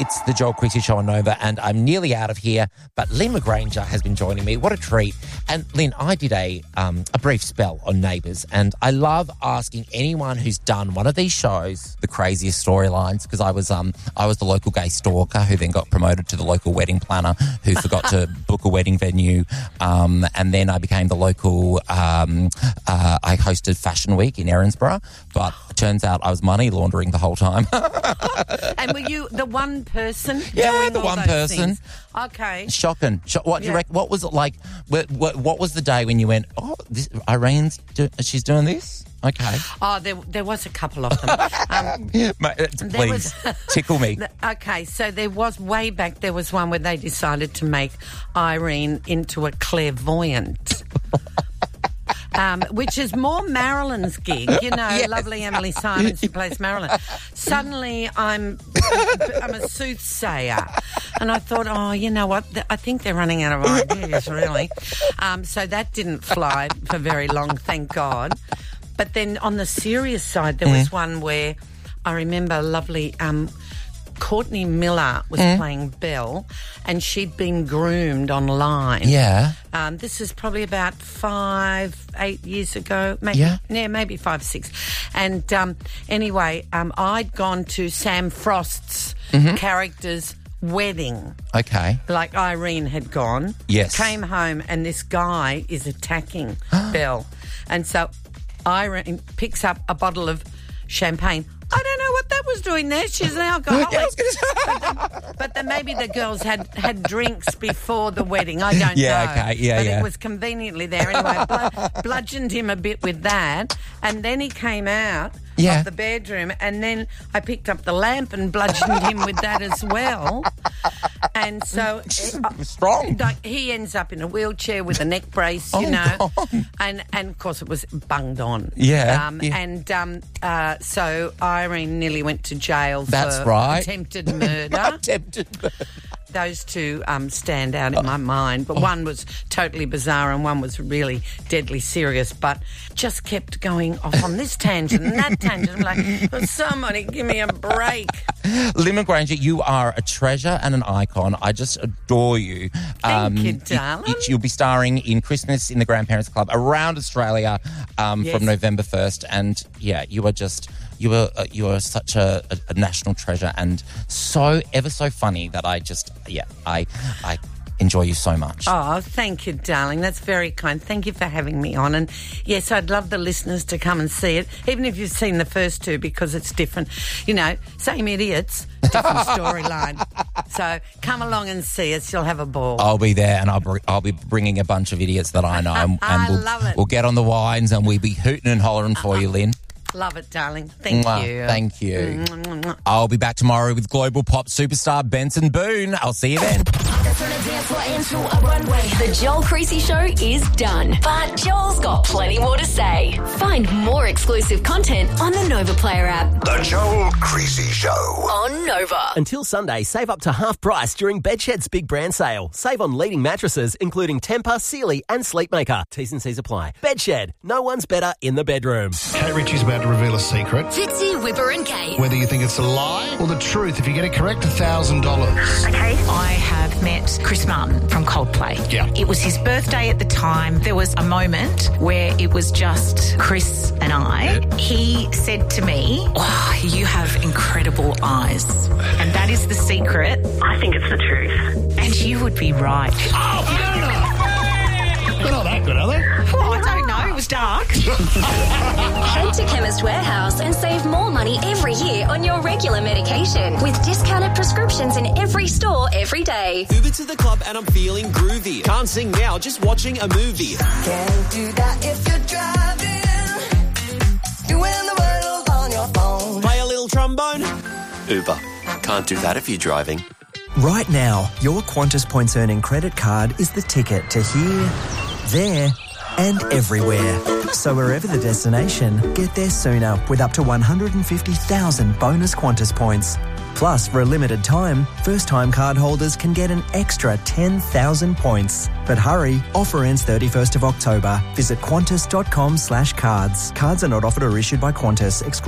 It's the Joel Creasy Show on Nova, and I'm nearly out of here, but Lynn LaGranger has been joining me. What a treat. And Lynn, I did a brief spell on Neighbours, and I love asking anyone who's done one of these shows the craziest storylines, because I was the local gay stalker who then got promoted to the local wedding planner who forgot to book a wedding venue, and then I became the local, I hosted Fashion Week in Erinsborough, but it turns out I was money laundering the whole time. And were you the one person? Yeah, doing the all one those person. things? Okay. Shocking. What do you reckon? What was it like? What was the day when you went, oh, she's doing this? Okay. Oh, there was a couple of them. Please, tickle me. Okay, so there was way back, there was one where they decided to make Irene into a clairvoyant. Which is more Marilyn's gig, you know, yes. Lovely Emily Simons who plays Marilyn. Suddenly I'm a soothsayer. And I thought, oh, you know what, I think they're running out of ideas, really. So that didn't fly for very long, thank God. But then on the serious side, there was one where I remember lovely Courtney Miller was playing Belle, and she'd been groomed online. Yeah. This is probably about 5-8 years ago. Maybe 5, 6. And anyway, I'd gone to Sam Frost's character's wedding. Okay. Like Irene had gone. Yes. Came home, and this guy is attacking Belle. And so Irene picks up a bottle of champagne. I don't know what that was doing there. She's an alcoholic. But then maybe the girls had drinks before the wedding. I don't know. Yeah, okay. Yeah, but it was conveniently there. Anyway, bludgeoned him a bit with that. And then he came out of the bedroom, and then I picked up the lamp and bludgeoned him with that as well. And so strong. Like, he ends up in a wheelchair with a neck brace, you know. And of course it was bunged on. Yeah. And so Irene nearly went to jail for attempted murder. Attempted murder. Those two stand out in my mind, but one was totally bizarre and one was really deadly serious, but just kept going off on this tangent and that tangent. I'm like, somebody give me a break. Lynn LaGranger, you are a treasure and an icon. I just adore you. Thank you, darling. You'll be starring in Christmas in the Grandparents Club around Australia from November 1st, and you are just... You are such a national treasure, and ever so funny that I enjoy you so much. Oh, thank you, darling. That's very kind. Thank you for having me on. And yes, I'd love the listeners to come and see it, even if you've seen the first two, because it's different. You know, same idiots, different storyline. So come along and see us. You'll have a ball. I'll be there, and I'll be bringing a bunch of idiots that I know, and love it. We'll get on the wines, and we'll be hooting and hollering for you, Lynn. Love it, darling. Thank you. Thank you. I'll be back tomorrow with global pop superstar Benson Boone. I'll see you then. The Joel Creasy Show is done, but Joel's got plenty more to say. Find more exclusive content on the Nova Player app. The Joel Creasy Show on Nova. Until Sunday, save up to half price during Bedshed's big brand sale. Save on leading mattresses, including Tempur, Sealy and Sleepmaker. T's and C's apply. Bedshed. No one's better in the bedroom. Kate Ritchie's about to reveal a secret. Fitzy, Whipper and Kate. Whether you think it's a lie or the truth, if you get it correct, $1,000. Okay. I have met Chris Martin from Coldplay. Yeah. It was his birthday at the time. There was a moment where it was just Chris and I. Yeah. He said to me, "Oh, you have incredible eyes." And that is the secret. I think it's the truth. And you would be right. They're not that good, are they? Well, I don't know. It was dark. Head to Chemist Warehouse and save more money every year on your regular medication with discounted prescriptions in every store every day. Uber to the club and I'm feeling groovy. Can't sing now, just watching a movie. Can't do that if you're driving. Doing the world on your phone. Play a little trombone. Uber. Can't do that if you're driving. Right now, your Qantas Points Earning credit card is the ticket to here, there and everywhere. So wherever the destination, get there sooner with up to 150,000 bonus Qantas points. Plus, for a limited time, first-time card holders can get an extra 10,000 points. But hurry, offer ends 31st of October. Visit qantas.com/cards. Cards are not offered or issued by Qantas.